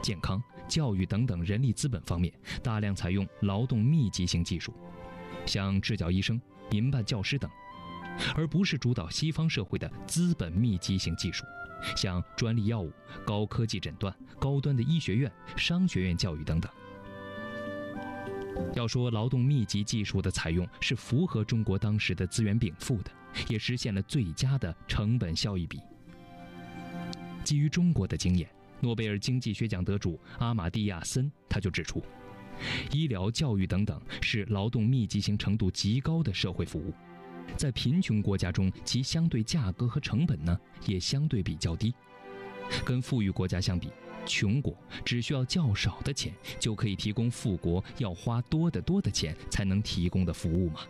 健康、教育等等人力资本方面，大量采用劳动密集型技术，像赤脚医生、民办教师等，而不是主导西方社会的资本密集型技术，像专利药物、高科技诊断、高端的医学院、商学院教育等等。要说劳动密集技术的采用是符合中国当时的资源禀赋的，也实现了最佳的成本效益比。基于中国的经验，诺贝尔经济学奖得主阿马蒂亚森他就指出，医疗、教育等等是劳动密集型程度极高的社会服务，在贫穷国家中，其相对价格和成本呢也相对比较低。跟富裕国家相比，穷国只需要较少的钱就可以提供富国要花多得多的钱才能提供的服务嘛。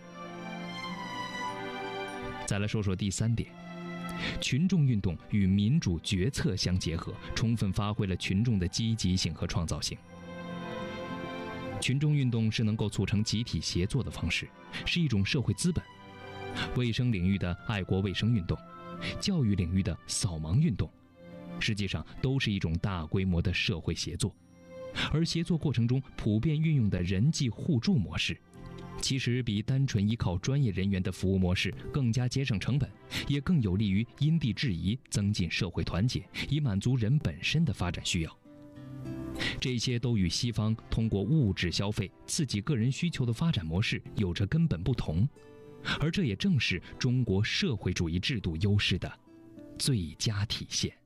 再来说说第3点，群众运动与民主决策相结合，充分发挥了群众的积极性和创造性。群众运动是能够促成集体协作的方式，是一种社会资本。卫生领域的爱国卫生运动，教育领域的扫盲运动，实际上都是一种大规模的社会协作，而协作过程中普遍运用的人际互助模式，其实比单纯依靠专业人员的服务模式更加节省成本，也更有利于因地制宜，增进社会团结，以满足人本身的发展需要。这些都与西方通过物质消费刺激个人需求的发展模式有着根本不同，而这也正是中国社会主义制度优势的最佳体现。